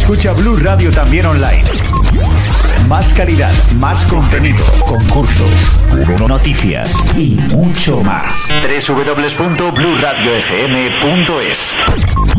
Escucha Blue Radio también online. Más calidad, más contenido, concursos, noticias y mucho más. www.blueradiofm.es